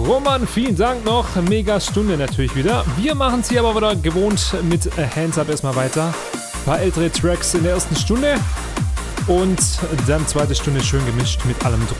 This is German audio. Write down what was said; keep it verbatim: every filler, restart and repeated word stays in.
Roman, vielen Dank noch. Mega Stunde natürlich wieder. Wir machen es hier aber wieder gewohnt mit Hands Up erstmal weiter. Ein paar ältere Tracks in der ersten Stunde. Und dann zweite Stunde schön gemischt mit allem